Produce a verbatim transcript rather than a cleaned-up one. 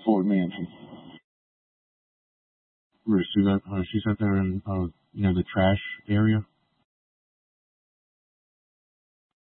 Ford Mansion. Where she got, uh, she's out there in uh, near the trash area.